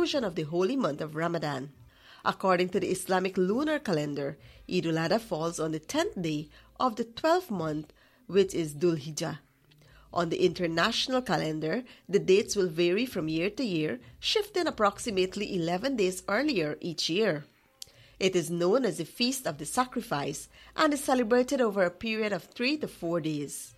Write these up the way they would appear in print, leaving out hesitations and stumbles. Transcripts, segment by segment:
conclusion of the holy month of Ramadan. According to the Islamic lunar calendar, Eid al-Adha falls on the 10th day of the 12th month, which is Dhul Hijjah. On the international calendar, the dates will vary from year to year, shifting approximately 11 days earlier each year. It is known as the Feast of the Sacrifice and is celebrated over a period of 3 to 4 days.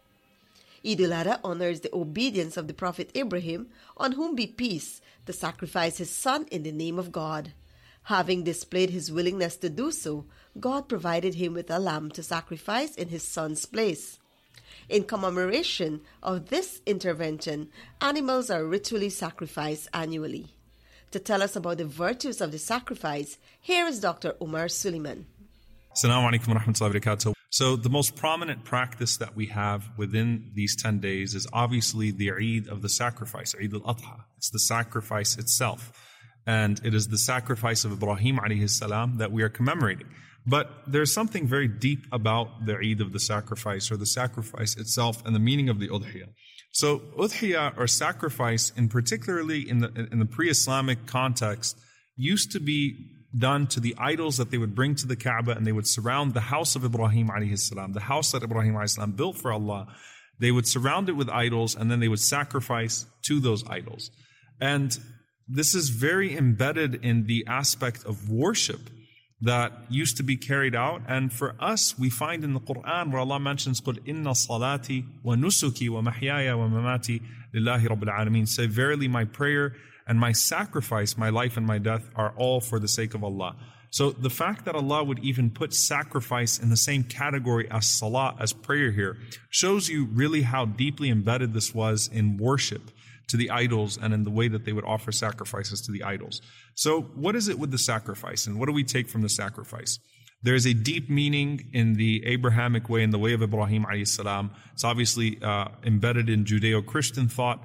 Eid al-Adha honors the obedience of the Prophet Ibrahim, on whom be peace, to sacrifice his son in the name of God. Having displayed his willingness to do so, God provided him with a lamb to sacrifice in his son's place. In commemoration of this intervention, animals are ritually sacrificed annually. To tell us about the virtues of the sacrifice, here is Dr. Umar Suleiman. Assalamu alaikum wa rahmatullahi wa barakatuh. So the most prominent practice that we have within these 10 days is obviously the Eid of the sacrifice, Eid al-Adha. It's the sacrifice itself. And it is the sacrifice of Ibrahim alayhi salam that we are commemorating. But there's something very deep about the Eid of the sacrifice, or the sacrifice itself, and the meaning of the Udhiyah. So Udhiyah, or sacrifice, in particularly in the pre-Islamic context, used to be done to the idols that they would bring to the Kaaba, and they would surround the house of Ibrahim alayhi salam, the house that Ibrahim alayhi salam built for Allah. They would surround it with idols, and then they would sacrifice to those idols. And this is very embedded in the aspect of worship that used to be carried out. And for us, we find in the Quran where Allah mentions, قُلْ إِنَّ صَلَاتِي وَنُسُكِي وَمَحْيَايَ وَمَمَاتِي لِلَّهِ رَبِّ الْعَالَمِينَ. Say, verily my prayer and my sacrifice, my life and my death, are all for the sake of Allah. So the fact that Allah would even put sacrifice in the same category as salah, as prayer here, shows you really how deeply embedded this was in worship to the idols and in the way that they would offer sacrifices to the idols. So what is it with the sacrifice, and what do we take from the sacrifice? There is a deep meaning in the Abrahamic way, in the way of Ibrahim alayhi salam. It's obviously embedded in Judeo-Christian thought,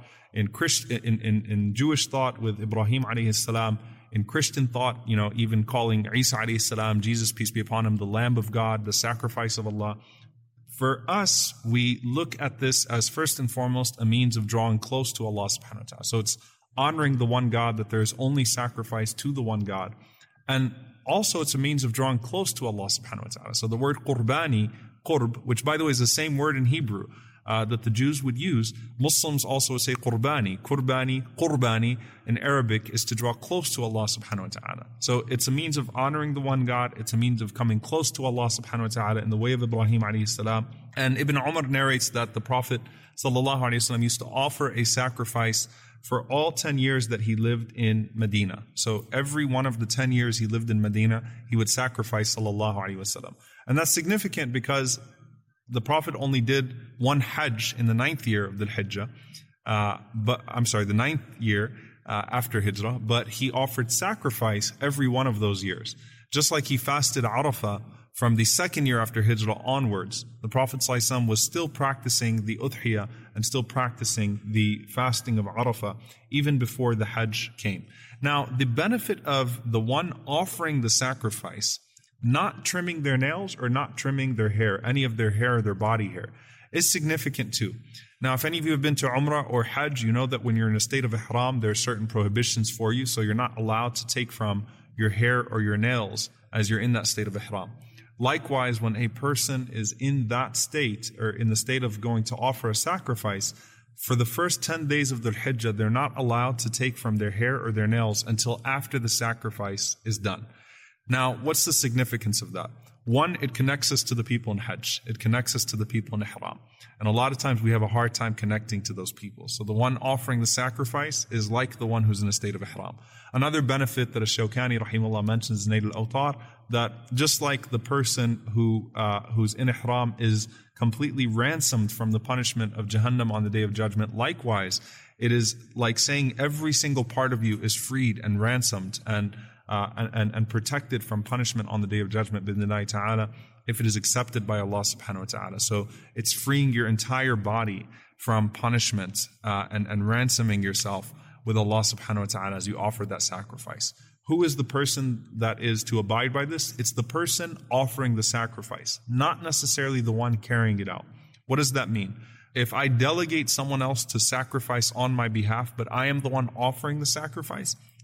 in Jewish thought with Ibrahim alayhi salam, in Christian thought, even calling Isa alayhi salam, Jesus, peace be upon him, the Lamb of God, the sacrifice of Allah. For us, we look at this as first and foremost a means of drawing close to Allah subhanahu wa ta'ala. So it's honoring the one God, that there is only sacrifice to the one God. And also it's a means of drawing close to Allah subhanahu wa ta'ala. So the word qurbani, qurb, which by the way is the same word in Hebrew that the Jews would use, Muslims also say qurbani. Qurbani in Arabic is to draw close to Allah subhanahu wa ta'ala. So it's a means of honoring the one God. It's a means of coming close to Allah subhanahu wa ta'ala in the way of Ibrahim alayhi salam. And Ibn Umar narrates that the Prophet sallallahu alayhi wasallam used to offer a sacrifice for all 10 years that he lived in Medina. So every one of the 10 years he lived in Medina, he would sacrifice sallallahu alayhi wasallam. And that's significant because the Prophet only did one Hajj in the 9th year of the Hijjah, the 9th year after Hijrah, but he offered sacrifice every one of those years. Just like he fasted Arafah from the 2nd year after Hijrah onwards, the Prophet ﷺ was still practicing the Udhiyah and still practicing the fasting of Arafah even before the Hajj came. Now, the benefit of the one offering the sacrifice not trimming their nails or not trimming their hair, any of their hair or their body hair, is significant too. Now, if any of you have been to Umrah or Hajj, you know that when you're in a state of Ihram, there are certain prohibitions for you, so you're not allowed to take from your hair or your nails as you're in that state of Ihram. Likewise, when a person is in that state, or in the state of going to offer a sacrifice, for the first 10 days of their Hijjah, they're not allowed to take from their hair or their nails until after the sacrifice is done. Now, what's the significance of that? One, it connects us to the people in Hajj. It connects us to the people in Ihram. And a lot of times we have a hard time connecting to those people. So the one offering the sacrifice is like the one who's in a state of Ihram. Another benefit that Ash-Shawkani rahimahullah mentions in Nail al-Awtar, that just like the person who's in Ihram is completely ransomed from the punishment of Jahannam on the Day of Judgment, likewise, it is like saying every single part of you is freed and ransomed and protected from punishment on the Day of Judgment, bidnillahi ta'ala, if it is accepted by Allah subhanahu wa ta'ala. So it's freeing your entire body from punishment and ransoming yourself with Allah subhanahu wa ta'ala as you offer that sacrifice. Who is the person that is to abide by this? It's the person offering the sacrifice, not necessarily the one carrying it out. What does that mean? If I delegate someone else to sacrifice on my behalf, but I am the one offering the sacrifice,